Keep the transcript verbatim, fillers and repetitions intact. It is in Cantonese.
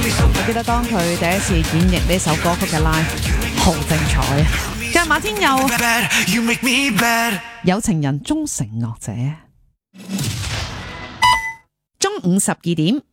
我記得當佢第一次演繹呢首歌曲嘅 live， 好精彩啊！今日馬天佑有情人終成惡者。中午十二點。